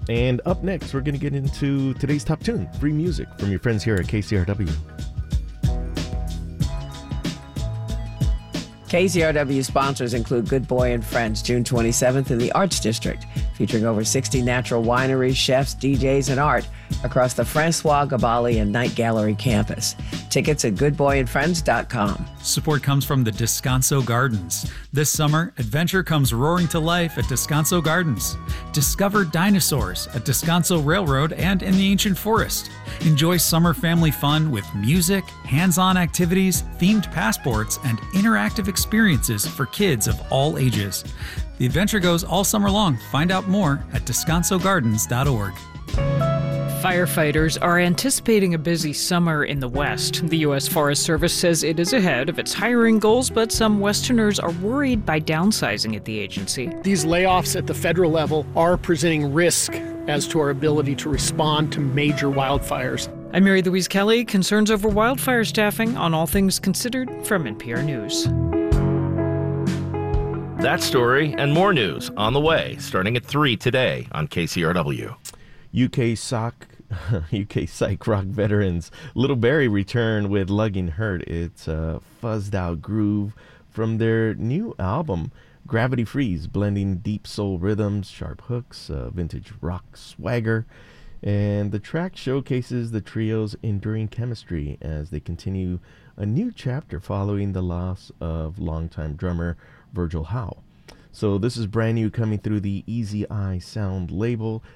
And up next, we're going to get into today's top tune, free music from your friends here at KCRW. KCRW sponsors include Good Boy and Friends, June 27th in the Arts District, featuring over 60 natural wineries, chefs, DJs, and art across the Francois Gabali and Night Gallery campus. Tickets at goodboyandfriends.com. Support comes from the Descanso Gardens. This summer, adventure comes roaring to life at Descanso Gardens. Discover dinosaurs at Descanso Railroad and in the ancient forest. Enjoy summer family fun with music, hands-on activities, themed passports, and interactive experiences for kids of all ages. The adventure goes all summer long. Find out more at descansogardens.org. Firefighters are anticipating a busy summer in the West. The U.S. Forest Service says it is ahead of its hiring goals, but some Westerners are worried by downsizing at the agency. These layoffs at the federal level are presenting risk as to our ability to respond to major wildfires. I'm Mary Louise Kelly. Concerns over wildfire staffing on All Things Considered from NPR News. That story and more news on the way, starting at 3 today on KCRW. UK psych rock veterans Little Barrie return with Lugging Hurt. It's a fuzzed out groove from their new album Gravity Freeze, blending deep soul rhythms, sharp hooks, vintage rock swagger, and the track showcases the trio's enduring chemistry as they continue a new chapter following the loss of longtime drummer Virgil Howe. So this is brand new, coming through the Easy Eye Sound label.